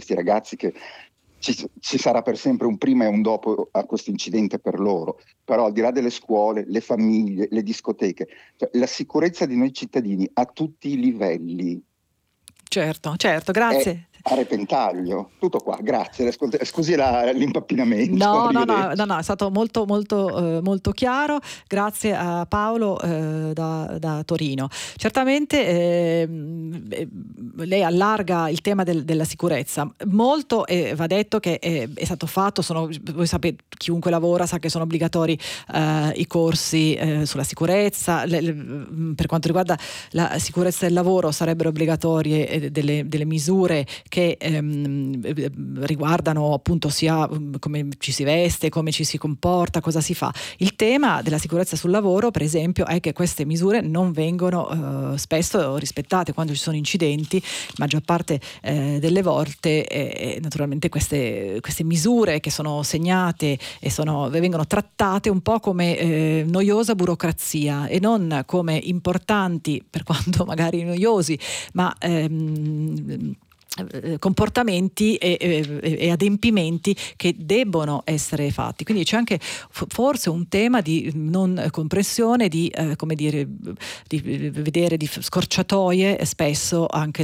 questi ragazzi che ci sarà per sempre un prima e un dopo a questo incidente per loro, però al di là delle scuole, le famiglie, le discoteche, cioè, la sicurezza di noi cittadini a tutti i livelli Certo, è grazie. a repentaglio. Tutto qua, grazie. Scusi l'impappinamento. No, è stato molto molto chiaro. Grazie a Paolo da Torino. Certamente lei allarga il tema della sicurezza molto, e va detto che è stato fatto. Voi sapete, chiunque lavora sa che sono obbligatori i corsi sulla sicurezza. Per quanto riguarda la sicurezza del lavoro sarebbero obbligatorie delle misure che riguardano appunto sia come ci si veste, come ci si comporta, cosa si fa. Il tema della sicurezza sul lavoro, per esempio, è che queste misure non vengono spesso rispettate. Quando ci sono incidenti, la maggior parte delle volte naturalmente queste misure che sono segnate e vengono trattate un po' come noiosa burocrazia e non come importanti, per quanto magari noiosi, ma comportamenti e adempimenti che debbono essere fatti. Quindi c'è anche forse un tema di non comprensione, di come dire, di vedere di scorciatoie spesso anche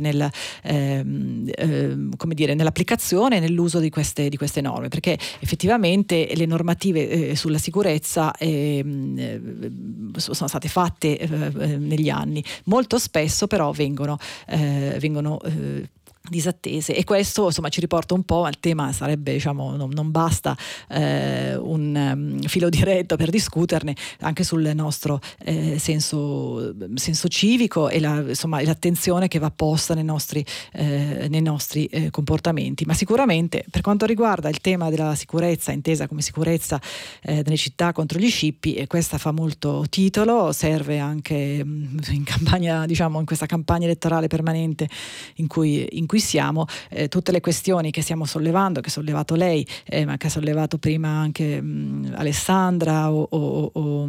come dire, nell'applicazione e nell'uso di queste norme, perché effettivamente le normative sulla sicurezza sono state fatte negli anni, molto spesso però vengono disattese, e questo insomma ci riporta un po' al tema. Sarebbe, diciamo, non basta un filo diretto per discuterne anche sul nostro senso civico e l'attenzione che va posta nei nostri comportamenti. Ma sicuramente per quanto riguarda il tema della sicurezza intesa come sicurezza nelle città contro gli scippi, e questa fa molto titolo, serve anche in campagna, diciamo in questa campagna elettorale permanente in cui siamo, tutte le questioni che stiamo sollevando, che ha sollevato lei, ma che ha sollevato prima anche Alessandra o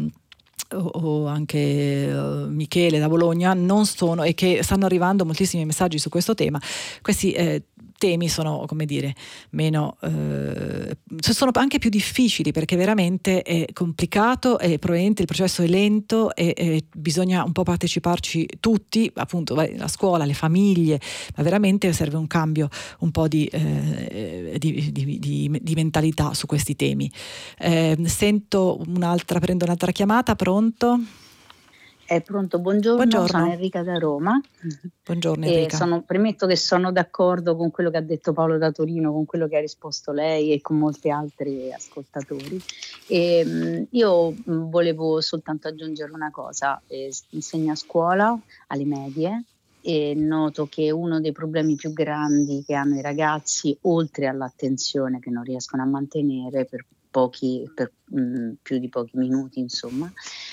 anche Michele da Bologna, non sono, e che stanno arrivando moltissimi messaggi su questo tema. Questi temi sono, come dire, meno sono anche più difficili, perché veramente è complicato e probabilmente il processo è lento e bisogna un po' parteciparci tutti, appunto la scuola, le famiglie, ma veramente serve un cambio un po' di mentalità su questi temi. Prendo un'altra chiamata. Pronto? È pronto, buongiorno. Sono Enrica da Roma. Buongiorno Enrica. Premetto che sono d'accordo con quello che ha detto Paolo da Torino, con quello che ha risposto lei e con molti altri ascoltatori. Io volevo soltanto aggiungere una cosa: insegno a scuola, alle medie, e noto che uno dei problemi più grandi che hanno i ragazzi, oltre all'attenzione che non riescono a mantenere per più di pochi minuti, insomma,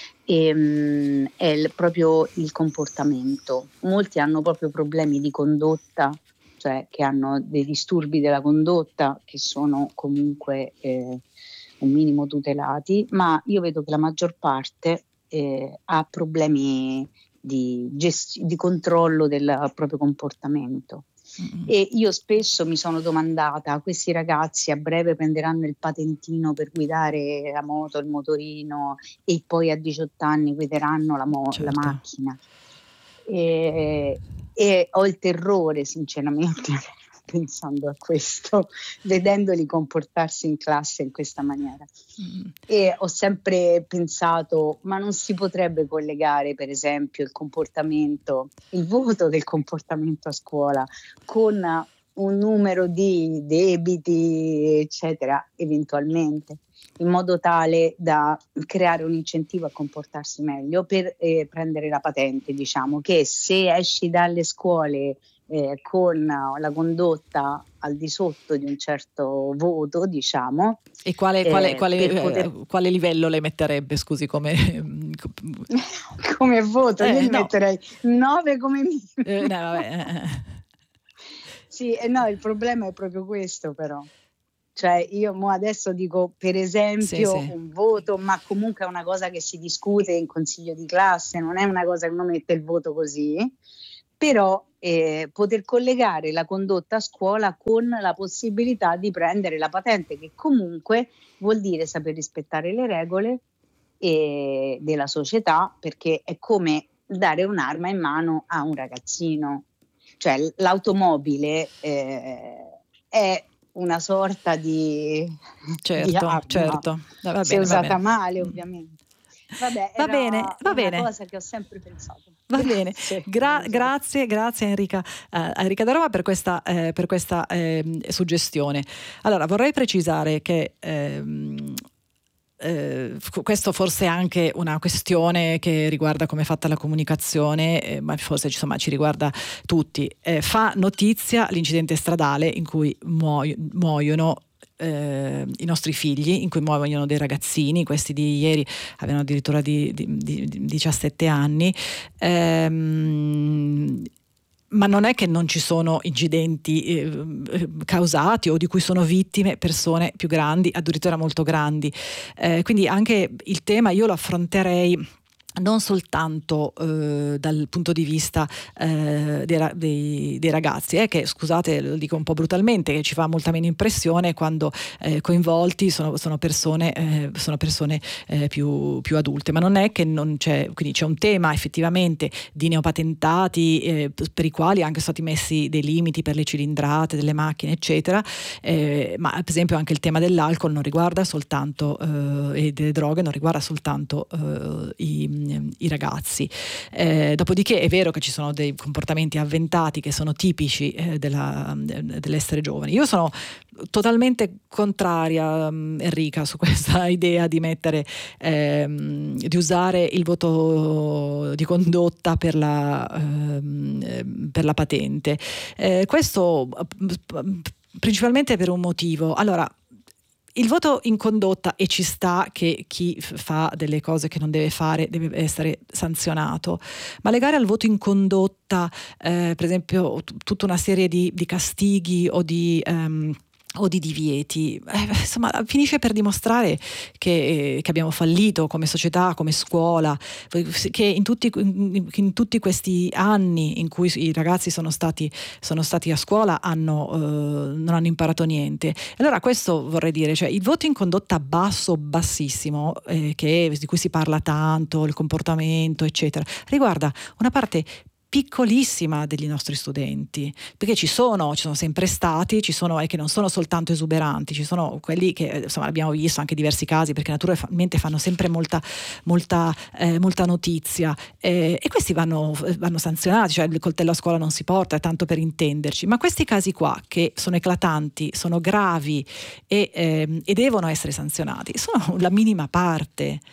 è proprio il comportamento. Molti hanno proprio problemi di condotta, cioè che hanno dei disturbi della condotta che sono comunque un minimo tutelati, ma io vedo che la maggior parte ha problemi di controllo del proprio comportamento. E io spesso mi sono domandata: questi ragazzi a breve prenderanno il patentino per guidare la moto, il motorino, e poi a 18 anni guideranno la macchina, e ho il terrore, sinceramente, pensando a questo, vedendoli comportarsi in classe in questa maniera. E ho sempre pensato: ma non si potrebbe collegare, per esempio, il voto del comportamento a scuola con un numero di debiti, eccetera, eventualmente, in modo tale da creare un incentivo a comportarsi meglio per prendere la patente? Diciamo che se esci dalle scuole con la condotta al di sotto di un certo voto, diciamo. E quale livello le metterebbe, scusi, come voto? Io metterei 9 come minimo. Vabbè. Sì, no, il problema è proprio questo, però. Cioè io adesso dico, per esempio, un voto, ma comunque è una cosa che si discute in consiglio di classe, non è una cosa che uno mette il voto così. però poter collegare la condotta a scuola con la possibilità di prendere la patente, che comunque vuol dire saper rispettare le regole della società, perché è come dare un'arma in mano a un ragazzino. Cioè l'automobile è una sorta di arma, certo. Va se bene, va usata bene. male ovviamente. Vabbè, Va bene, va una bene. cosa che ho sempre pensato. Va bene, Grazie. grazie Enrica, Enrica Da Roma per questa suggestione. Allora vorrei precisare che questo forse è anche una questione che riguarda come è fatta la comunicazione, ma forse insomma ci riguarda tutti. Fa notizia l'incidente stradale in cui muoiono i nostri figli, in cui muoiono dei ragazzini, questi di ieri avevano addirittura di 17 anni. Ma non è che non ci sono incidenti causati o di cui sono vittime persone più grandi, addirittura molto grandi. Quindi anche il tema io lo affronterei non soltanto dal punto di vista dei ragazzi, che scusate, lo dico un po' brutalmente, che ci fa molta meno impressione quando coinvolti sono persone più adulte, ma non è che non c'è, quindi c'è un tema effettivamente di neopatentati per i quali anche sono stati messi dei limiti per le cilindrate delle macchine eccetera, ma per esempio anche il tema dell'alcol non riguarda soltanto e delle droghe non riguarda soltanto i ragazzi. Dopodiché è vero che ci sono dei comportamenti avventati che sono tipici dell'essere giovani. Io sono totalmente contraria, Enrica, su questa idea di mettere di usare il voto di condotta per la patente. Questo principalmente per un motivo. Allora, il voto in condotta, e ci sta che chi fa delle cose che non deve fare deve essere sanzionato, ma legare al voto in condotta per esempio tutta una serie di castighi o di divieti, insomma finisce per dimostrare che abbiamo fallito come società, come scuola, che in tutti questi anni in cui i ragazzi sono stati a scuola non hanno imparato niente. Allora questo vorrei dire, cioè il voto in condotta bassissimo, di cui si parla tanto, il comportamento eccetera, riguarda una parte piccolissima degli nostri studenti, perché ci sono sempre stati, ci sono che non sono soltanto esuberanti, ci sono quelli che insomma abbiamo visto anche diversi casi, perché naturalmente fanno sempre molta notizia, e questi vanno sanzionati, cioè il coltello a scuola non si porta, tanto per intenderci, ma questi casi qua che sono eclatanti, sono gravi e devono essere sanzionati, sono la minima parte.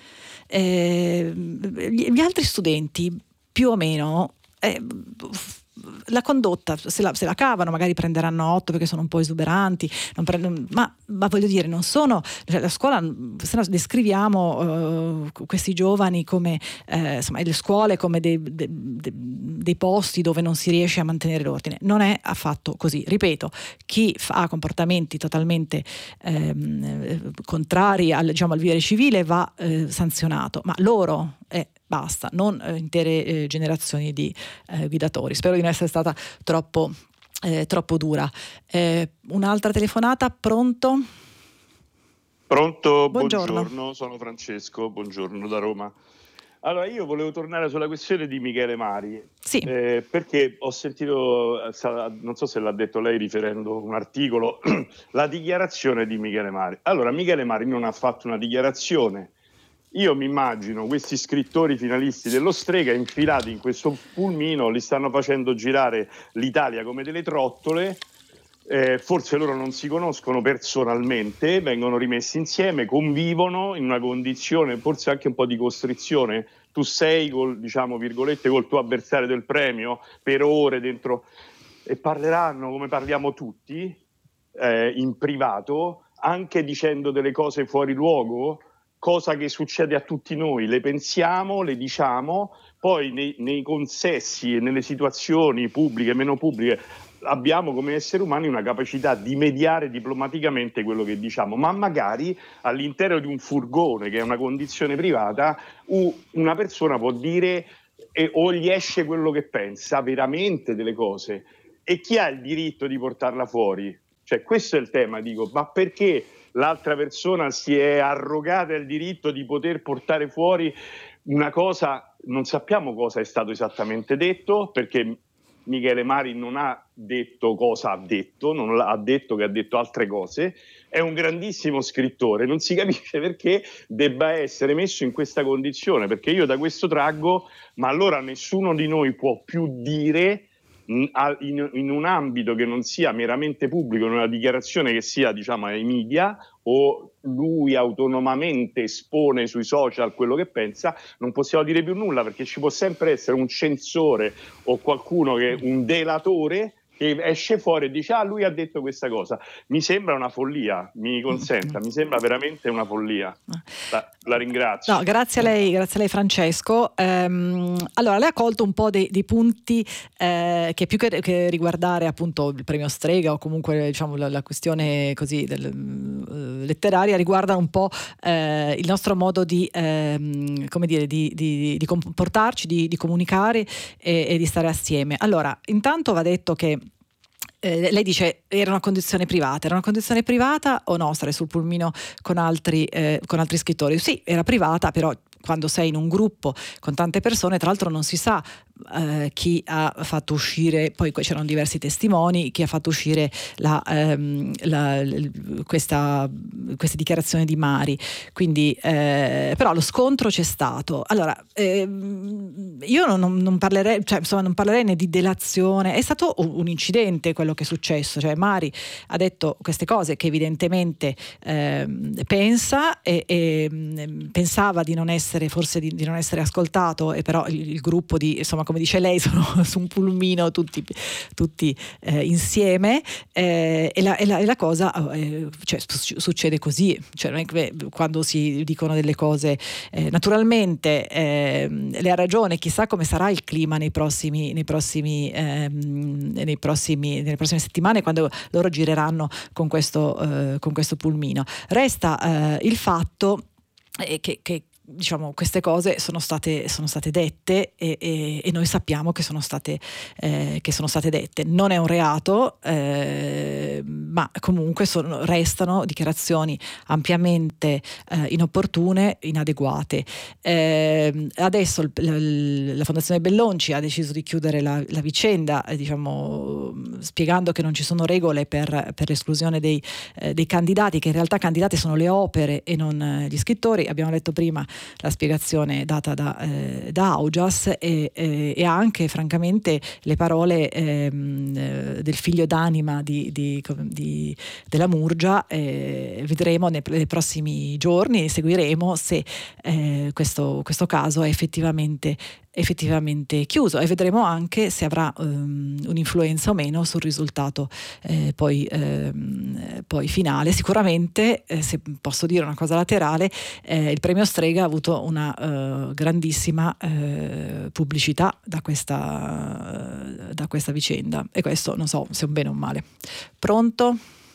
Gli altri studenti più o meno la condotta se la cavano, magari prenderanno 8 perché sono un po' esuberanti, ma voglio dire, non sono, cioè, la scuola, se no descriviamo questi giovani come insomma le scuole come dei posti dove non si riesce a mantenere l'ordine. Non è affatto così, ripeto, chi fa comportamenti totalmente contrari al vivere civile va sanzionato, ma loro basta, non intere generazioni di guidatori. Spero di non essere stata troppo dura. Un'altra telefonata, pronto? Pronto, buongiorno, sono Francesco, buongiorno da Roma. Allora, io volevo tornare sulla questione di Michele Mari, sì. Perché ho sentito, non so se l'ha detto lei riferendo un articolo, la dichiarazione di Michele Mari. Allora, Michele Mari non ha fatto una dichiarazione. Io mi immagino questi scrittori finalisti dello Strega infilati in questo pulmino, li stanno facendo girare l'Italia come delle trottole, forse loro non si conoscono personalmente, vengono rimessi insieme, convivono in una condizione forse anche un po' di costrizione. Tu sei col tuo avversario del premio per ore dentro, e parleranno come parliamo tutti in privato, anche dicendo delle cose fuori luogo, cosa che succede a tutti noi, le pensiamo, le diciamo, poi nei consessi e nelle situazioni pubbliche e meno pubbliche abbiamo come esseri umani una capacità di mediare diplomaticamente quello che diciamo, ma magari all'interno di un furgone, che è una condizione privata, una persona può dire o gli esce quello che pensa veramente delle cose, e chi ha il diritto di portarla fuori? Cioè, questo è il tema, dico, ma perché l'altra persona si è arrogata il diritto di poter portare fuori una cosa? Non sappiamo cosa è stato esattamente detto, perché Michele Mari non ha detto cosa ha detto, non ha detto che ha detto altre cose, è un grandissimo scrittore, non si capisce perché debba essere messo in questa condizione, perché io da questo traggo, ma allora nessuno di noi può più dire in un ambito che non sia meramente pubblico, in una dichiarazione che sia, diciamo, ai media, o lui autonomamente espone sui social quello che pensa, non possiamo dire più nulla, perché ci può sempre essere un censore o qualcuno che un delatore che esce fuori e dice lui ha detto questa cosa. Mi sembra una follia, mi consenta, mi sembra veramente una follia. La ringrazio. No, grazie a lei Francesco. Allora, lei ha colto un po' dei punti che più che riguardare appunto il premio Strega o comunque, diciamo, la questione così letteraria, riguardano un po' il nostro modo di come dire, di comportarci, di comunicare e di stare assieme. Allora, intanto va detto che lei dice era una condizione privata o no stare sul pulmino con altri scrittori? Sì, era privata, però quando sei in un gruppo con tante persone, tra l'altro non si sa chi ha fatto uscire, poi c'erano diversi testimoni, chi ha fatto uscire questa dichiarazione di Mari, quindi però lo scontro c'è stato. Allora io non parlerei, cioè insomma non parlerei né di delazione, è stato un incidente quello che è successo, cioè Mari ha detto queste cose che evidentemente pensa e pensava di non essere, forse di non essere ascoltato, e però il gruppo di, insomma, come dice lei, sono su un pulmino tutti insieme, e la cosa cioè, succede così, cioè non è che quando si dicono delle cose naturalmente le ha ragione, chissà come sarà il clima nelle prossime settimane, quando loro gireranno con questo pulmino. Resta il fatto che diciamo queste cose sono state dette e noi sappiamo che sono state dette. Non è un reato, ma comunque restano dichiarazioni ampiamente inopportune, inadeguate. Adesso la Fondazione Bellonci ha deciso di chiudere la vicenda, diciamo, spiegando che non ci sono regole per l'esclusione dei candidati, che in realtà candidati sono le opere e non gli scrittori. Abbiamo letto prima la spiegazione data da Augias e anche francamente le parole del figlio d'anima della Murgia. Vedremo nei prossimi giorni, seguiremo se questo caso è effettivamente chiuso, e vedremo anche se avrà un'influenza o meno sul risultato poi finale. Sicuramente, se posso dire una cosa laterale, il premio Strega ha avuto una grandissima pubblicità da questa vicenda, e questo non so se è un bene o un male. Pronto,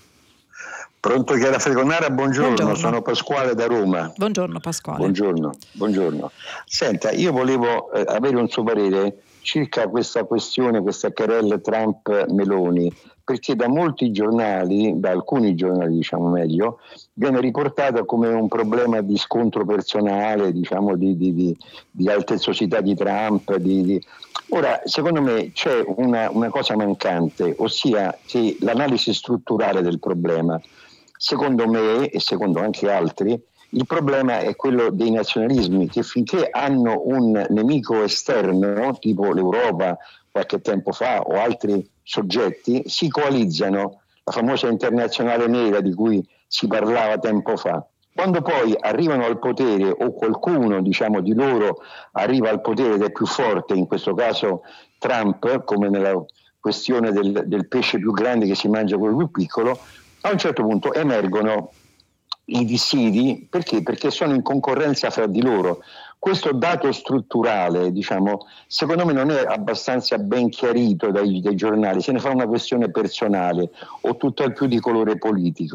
Chiara Fregonara, buongiorno, sono Pasquale da Roma. Buongiorno Pasquale. Buongiorno. Senta, io volevo avere un suo parere circa questa questione, questa querella Trump-Meloni, perché da alcuni giornali diciamo meglio, viene riportata come un problema di scontro personale, diciamo di altezzosità di Trump. Ora, secondo me c'è una cosa mancante, ossia che l'analisi strutturale del problema. Secondo me, e secondo anche altri, il problema è quello dei nazionalismi, che finché hanno un nemico esterno, tipo l'Europa qualche tempo fa o altri soggetti, si coalizzano, la famosa internazionale nera di cui si parlava tempo fa. Quando poi arrivano al potere, o qualcuno, diciamo, di loro arriva al potere ed è più forte, in questo caso Trump, come nella questione del pesce più grande che si mangia quello più piccolo, a un certo punto emergono i dissidi. Perché sono in concorrenza fra di loro. Questo dato strutturale, diciamo, secondo me non è abbastanza ben chiarito dai giornali, se ne fa una questione personale o tutt'al più di colore politico.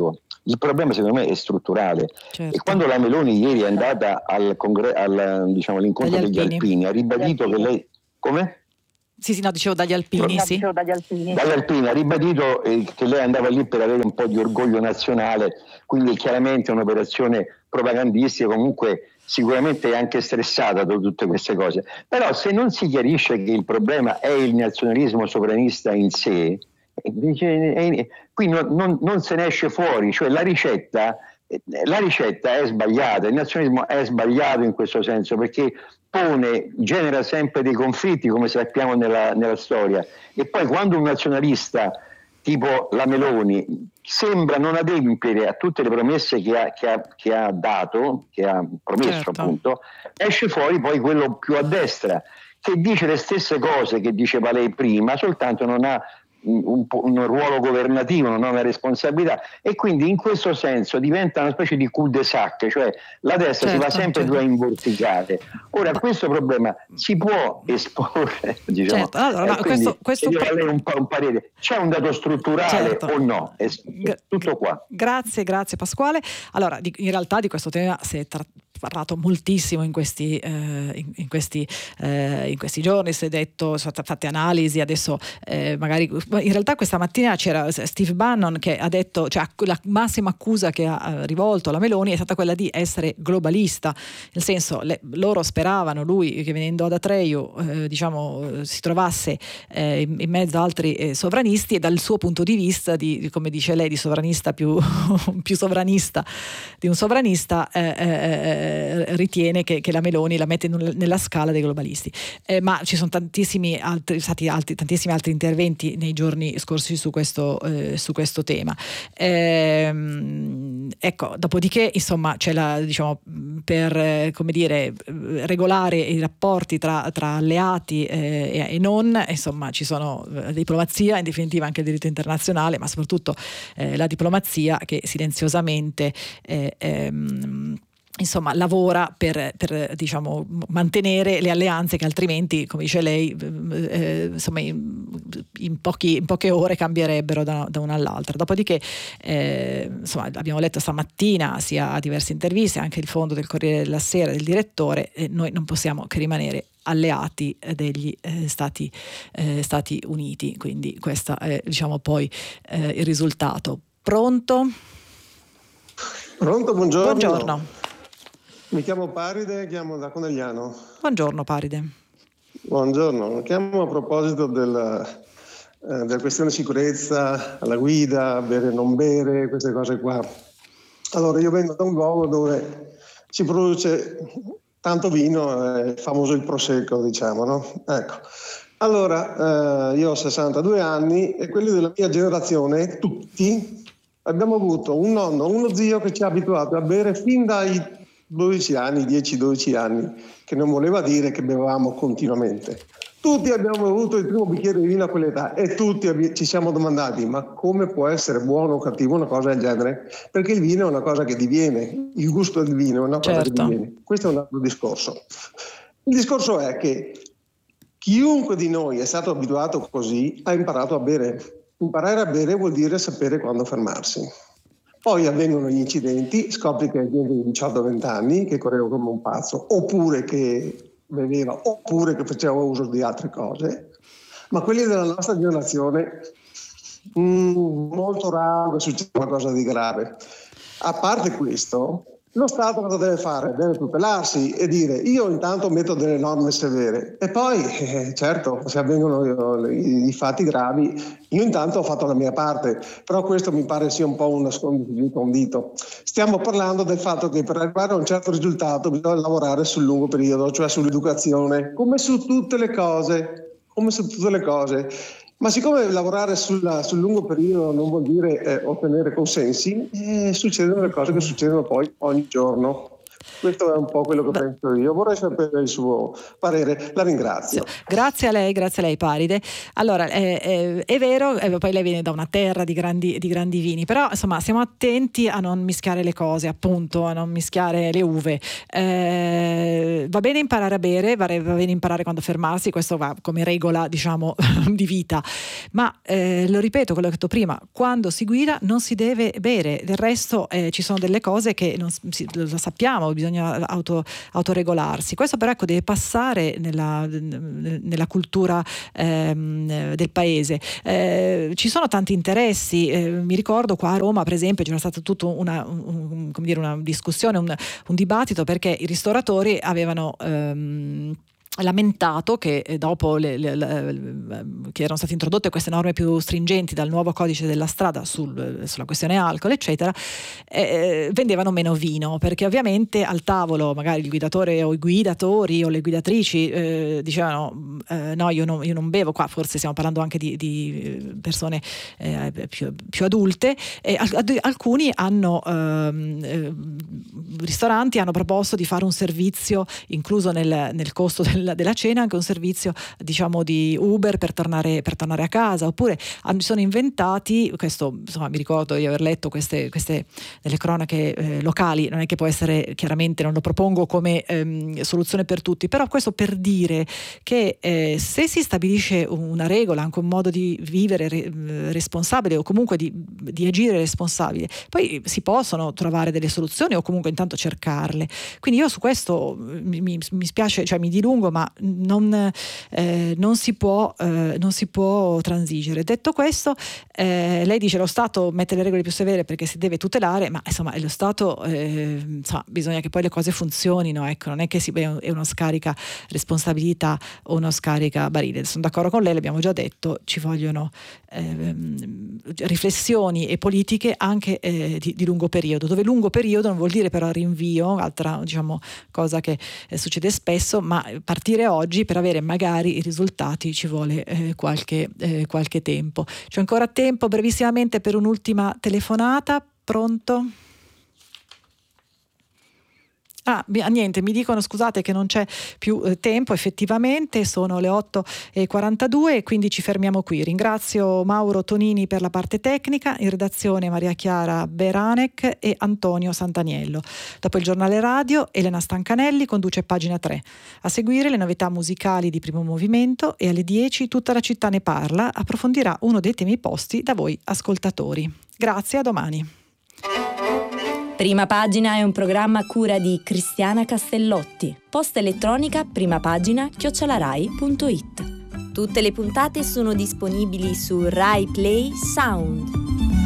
Il problema secondo me è strutturale. Certo. E quando la Meloni ieri è andata all'incontro degli alpini, ha ribadito che lei... Come? Sì, no, dicevo dagli alpini, sì. Dagli alpini ha ribadito che lei andava lì per avere un po' di orgoglio nazionale, quindi chiaramente un'operazione propagandistica, comunque sicuramente è anche stressata da tutte queste cose. Però se non si chiarisce che il problema è il nazionalismo sovranista in sé, qui non se ne esce fuori, cioè la ricetta è sbagliata, il nazionalismo è sbagliato in questo senso, perché genera sempre dei conflitti, come sappiamo nella storia, e poi quando un nazionalista tipo la Meloni sembra non adempiere a tutte le promesse che ha dato, che ha promesso, certo, appunto, esce fuori poi quello più a destra, che dice le stesse cose che diceva lei prima, soltanto non ha un ruolo governativo, non ha una responsabilità, e quindi in questo senso diventa una specie di cul-de-sac, cioè la destra si va sempre a invorticare. Ora questo problema si può esporre, diciamo, certo. Allora, questo lei un parere, c'è un dato strutturale, certo, o no? È tutto qua. Grazie Pasquale. Allora, in realtà di questo tema si è parlato moltissimo in questi giorni, si è detto, sono state fatte analisi, adesso magari in realtà questa mattina c'era Steve Bannon che ha detto, cioè la massima accusa che ha rivolto alla Meloni è stata quella di essere globalista, nel senso loro speravano, lui che venendo ad Atreju si trovasse in mezzo a altri sovranisti, e dal suo punto di vista come dice lei, di sovranista più sovranista di un sovranista, ritiene che la Meloni la mette nella scala dei globalisti, ma ci sono tantissimi altri interventi nei giorni scorsi su questo tema. Ecco, dopodiché insomma c'è per regolare i rapporti tra alleati e non, insomma ci sono diplomazia, in definitiva anche il diritto internazionale, ma soprattutto la diplomazia che silenziosamente lavora per mantenere le alleanze che altrimenti, come dice lei, in poche ore cambierebbero da una all'altra. Dopodiché abbiamo letto stamattina sia a diverse interviste, anche il fondo del Corriere della Sera del direttore, noi non possiamo che rimanere alleati degli Stati Uniti, quindi questo è poi il risultato. Pronto, buongiorno. Mi chiamo Paride, chiamo da Conegliano. Buongiorno Paride. Buongiorno, chiamo a proposito della questione sicurezza, alla guida, bere non bere, queste cose qua. Allora, io vengo da un luogo dove si produce tanto vino, è famoso il Prosecco, no? Ecco. Allora, io ho 62 anni e quelli della mia generazione, tutti, abbiamo avuto un nonno, uno zio che ci ha abituato a bere fin dai 10-12 anni, che non voleva dire che bevevamo continuamente. Tutti abbiamo avuto il primo bicchiere di vino a quell'età e tutti ci siamo domandati: ma come può essere buono o cattivo una cosa del genere? Perché il vino è una cosa che diviene, il gusto del vino è una cosa che diviene. Questo è un altro discorso. Il discorso è che chiunque di noi è stato abituato così ha imparato a bere. Imparare a bere vuol dire sapere quando fermarsi. Poi avvengono gli incidenti, scopri che è gente di 18-20 anni che correva come un pazzo, oppure che beveva, oppure che faceva uso di altre cose, ma quelli della nostra generazione molto raro che succeda qualcosa di grave. A parte questo, lo Stato cosa deve fare? Deve tutelarsi e dire: io intanto metto delle norme severe, e poi certo, se avvengono i fatti gravi, io intanto ho fatto la mia parte. Però questo mi pare sia un po' un nascondiglio con un dito. Stiamo parlando del fatto che per arrivare a un certo risultato bisogna lavorare sul lungo periodo, cioè sull'educazione, come su tutte le cose. Ma siccome lavorare sul lungo periodo non vuol dire ottenere consensi, succedono le cose che succedono poi ogni giorno. Questo è un po' quello che penso io. Vorrei sapere il suo parere. La ringrazio. Grazie a lei Paride. Allora, è vero, poi lei viene da una terra di grandi vini, però insomma siamo attenti a non mischiare le cose, appunto, a non mischiare le uve. Va bene imparare a bere, va bene imparare quando fermarsi, questo va come regola, diciamo, di vita. Ma lo ripeto, quello che ho detto prima, quando si guida non si deve bere, del resto ci sono delle cose che lo sappiamo, bisogna autoregolarsi. Questo però deve passare nella cultura del paese. Ci sono tanti interessi, mi ricordo qua a Roma per esempio c'era stata tutta una discussione, un dibattito, perché i ristoratori avevano lamentato che dopo che erano state introdotte queste norme più stringenti dal nuovo codice della strada sulla questione alcol eccetera, vendevano meno vino, perché ovviamente al tavolo magari il guidatore o i guidatori o le guidatrici dicevano no, io non bevo, qua forse stiamo parlando anche di persone più adulte, alcuni ristoranti hanno proposto di fare un servizio incluso nel costo della cena, anche un servizio diciamo di Uber per tornare a casa, oppure sono inventati, questo insomma mi ricordo di aver letto queste nelle cronache locali, non è che può essere, chiaramente non lo propongo come soluzione per tutti, però questo per dire che se si stabilisce una regola, anche un modo di vivere responsabile o comunque di agire responsabile, poi si possono trovare delle soluzioni o comunque intanto cercarle. Quindi io su questo mi spiace, cioè mi dilungo, ma non si può transigere. Detto questo, lei dice lo Stato mette le regole più severe perché si deve tutelare, ma insomma lo Stato insomma, bisogna che poi le cose funzionino, ecco, non è che è uno scarica responsabilità o uno scarica barile. Sono d'accordo con lei, l'abbiamo già detto, ci vogliono riflessioni e politiche anche di lungo periodo, dove lungo periodo non vuol dire però rinvio, altra diciamo cosa che succede spesso, ma partire oggi per avere magari i risultati ci vuole qualche tempo. C'è ancora tempo brevissimamente per un'ultima telefonata. Pronto? Niente, mi dicono scusate che non c'è più tempo, effettivamente sono le 8:42 e quindi ci fermiamo qui. Ringrazio Mauro Tonini per la parte tecnica, in redazione Maria Chiara Beranec e Antonio Santaniello. Dopo il giornale radio Elena Stancanelli conduce Pagina 3. A seguire le novità musicali di Primo Movimento e alle 10 Tutta la città ne parla, approfondirà uno dei temi posti da voi ascoltatori. Grazie, a domani. Prima Pagina è un programma a cura di Cristiana Castellotti. Posta elettronica primapagina@rai.it. Tutte le puntate sono disponibili su Rai Play Sound.